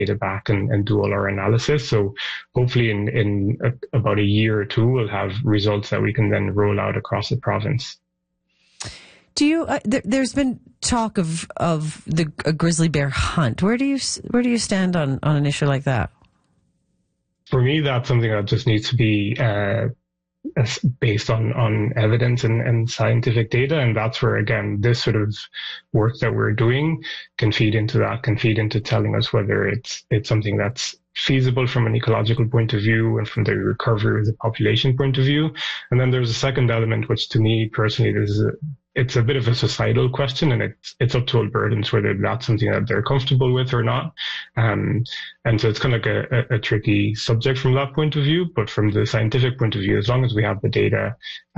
data back and do all our analysis. So hopefully in about a year or two, we'll have results that we can then roll out across the province. Do you? There's been talk of a grizzly bear hunt. Where do you stand on an issue like that? For me, that's something that just needs to be based on evidence and scientific data, and that's where, again, this sort of work that we're doing can feed into that, can feed into telling us whether it's something that's feasible from an ecological point of view and from the recovery of the population point of view. And then there's a second element, which to me personally it's a bit of a societal question, and it's up to Albertans whether that's something that they're comfortable with or not. And so it's kind of like a tricky subject from that point of view. But from the scientific point of view, as long as we have the data,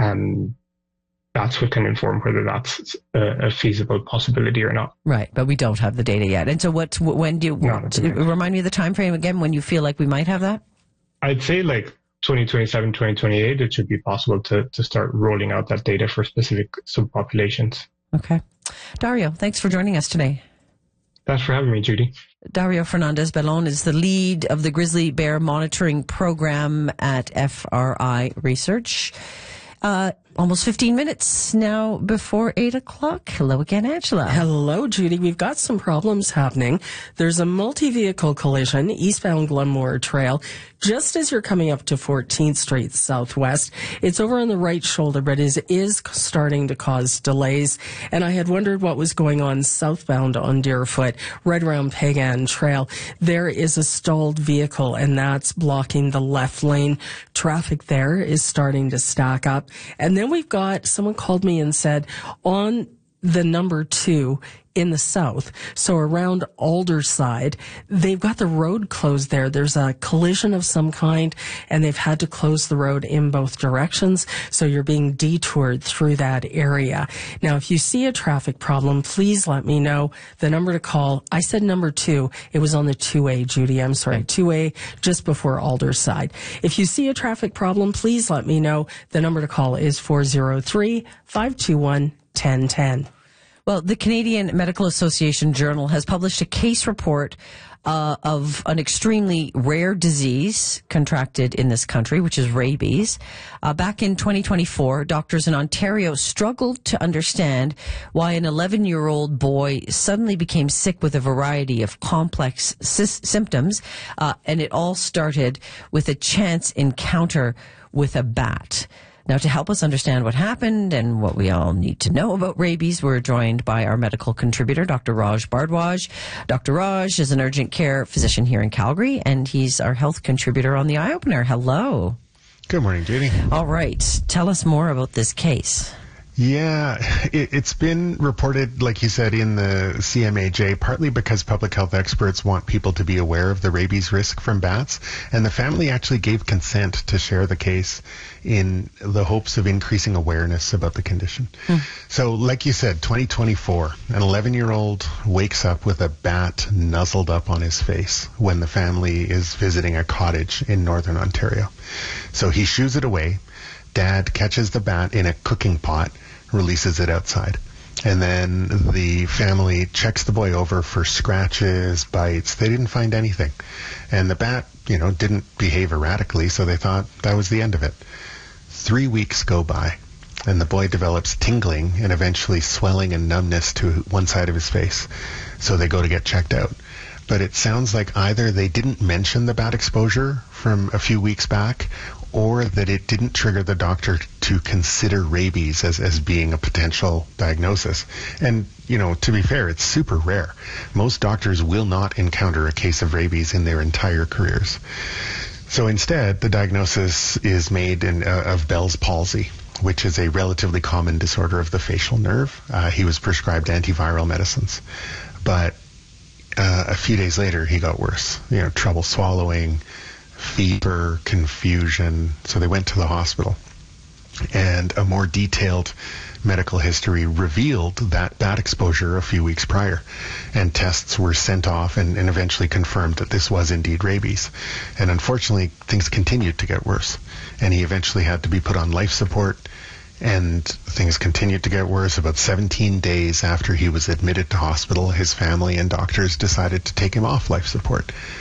that's what can inform whether that's a feasible possibility or not. Right, but we don't have the data yet. And so when do you, remind me of the time frame again, when you feel like we might have that? I'd say like 2027, 2028, it should be possible to start rolling out that data for specific subpopulations. Okay. Dario, thanks for joining us today. Thanks for having me, Judy. Dario Fernandez-Bellon is the lead of the Grizzly Bear Monitoring Program at FRI Research. Almost 15 minutes now before 8 o'clock. Hello again, Angela. Hello, Judy. We've got some problems happening. There's a multi-vehicle collision eastbound Glenmore Trail just as you're coming up to 14th Street Southwest. It's over on the right shoulder, but it is starting to cause delays. And I had wondered what was going on southbound on Deerfoot, right around Pagan Trail. There is a stalled vehicle, and that's blocking the left lane. Traffic there is starting to stack up. And then we've got, someone called me and said, on the number 2 in the south, so around Alderside, they've got the road closed there. There's a collision of some kind, and they've had to close the road in both directions, so you're being detoured through that area. Now, if you see a traffic problem, please let me know. The number to call, I said number 2, it was on the 2A, Judy, I'm sorry, 2A, just before Alderside. If you see a traffic problem, please let me know. The number to call is 403-521-1010. Well, the Canadian Medical Association Journal has published a case report of an extremely rare disease contracted in this country, which is rabies. Back in 2024, doctors in Ontario struggled to understand why an 11-year-old boy suddenly became sick with a variety of complex symptoms, and it all started with a chance encounter with a bat. Now, to help us understand what happened and what we all need to know about rabies, we're joined by our medical contributor, Dr. Raj Bhardwaj. Dr. Raj is an urgent care physician here in Calgary, and he's our health contributor on the Eye Opener. Hello. Good morning, Judy. All right. Tell us more about this case. Yeah, it's been reported, like you said, in the CMAJ, partly because public health experts want people to be aware of the rabies risk from bats, and the family actually gave consent to share the case in the hopes of increasing awareness about the condition. So, like you said, 2024, an 11-year-old wakes up with a bat nuzzled up on his face when the family is visiting a cottage in northern Ontario. So he shoos it away. Dad catches the bat in a cooking pot, releases it outside. And then the family checks the boy over for scratches, bites. They didn't find anything. And the bat, didn't behave erratically, so they thought that was the end of it. 3 weeks go by, and the boy develops tingling and eventually swelling and numbness to one side of his face. So they go to get checked out. But it sounds like either they didn't mention the bat exposure from a few weeks back, or that it didn't trigger the doctor to consider rabies as being a potential diagnosis. And, to be fair, it's super rare. Most doctors will not encounter a case of rabies in their entire careers. So instead, the diagnosis is made of Bell's palsy, which is a relatively common disorder of the facial nerve. He was prescribed antiviral medicines. But a few days later, he got worse. Trouble swallowing, fever, confusion. So they went to the hospital, and a more detailed medical history revealed that bat exposure a few weeks prior, and tests were sent off and eventually confirmed that this was indeed rabies. And unfortunately, things continued to get worse, and he eventually had to be put on life support, and things continued to get worse. About 17 days after he was admitted to hospital, his family and doctors decided to take him off life support.